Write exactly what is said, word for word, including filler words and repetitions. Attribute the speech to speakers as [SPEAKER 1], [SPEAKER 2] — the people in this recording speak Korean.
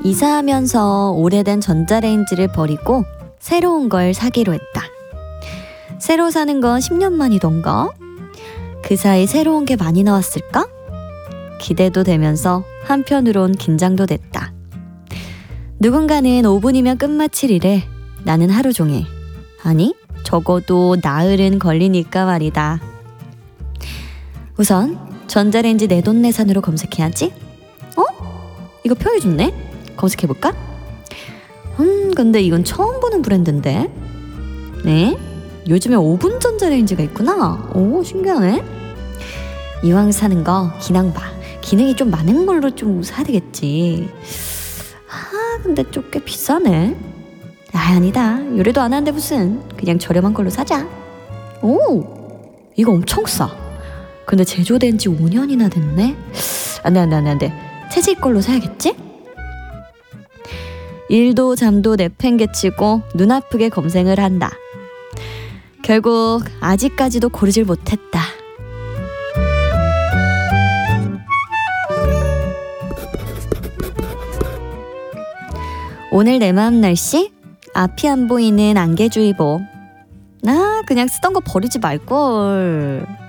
[SPEAKER 1] 이사하면서 오래된 전자레인지를 버리고 새로운 걸 사기로 했다. 새로 사는 건 십 년 만이던가? 그 사이 새로운 게 많이 나왔을까? 기대도 되면서 한편으론 긴장도 됐다. 누군가는 오 분이면 끝마칠 일에 나는 하루 종일, 아니 적어도 나흘은 걸리니까 말이다. 우선 전자레인지 내돈내산으로 검색해야지. 어? 이거 평이 좋네? 검색해볼까? 음 근데 이건 처음 보는 브랜드인데. 네? 요즘에 오븐 전자레인지가 있구나. 오 신기하네. 이왕 사는 거 기능 봐. 기능이 좀 많은 걸로 좀 사야 되겠지. 아 근데 좀 꽤 비싸네. 아 아니다. 요리도 안 하는데 무슨. 그냥 저렴한 걸로 사자. 오 이거 엄청 싸. 근데 제조된 지 오 년이나 됐네. 안돼 안돼 안돼 안돼. 채식 걸로 사야겠지? 일도 잠도 내팽개치고 눈 아프게 검색을 한다. 결국 아직까지도 고르질 못했다. 오늘 내 마음 날씨? 앞이 안 보이는 안개주의보. 아 그냥 쓰던 거 버리지 말걸.